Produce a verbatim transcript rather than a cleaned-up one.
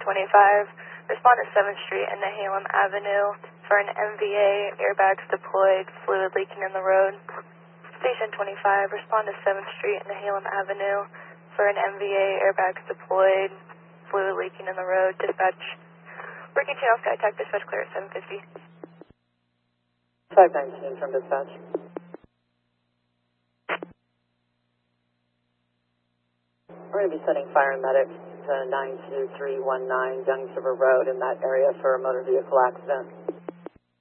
twenty-five, respond to seventh Street and Nehalem Avenue for an M V A, airbags deployed, fluid leaking in the road. Station twenty-five, respond to seventh Street and Nehalem Avenue for an M V A, airbags deployed, fluid leaking in the road. Dispatch. Working channel SkyTac, dispatch clear at seven fifty. five nineteen from dispatch. We're going to be setting fire and medics to nine two three one nine Youngs River Road in that area for a motor vehicle accident.